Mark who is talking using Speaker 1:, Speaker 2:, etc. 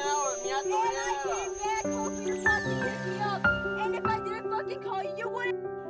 Speaker 1: And I called you to fucking pick me up. And if I didn't fucking call you, you wouldn't.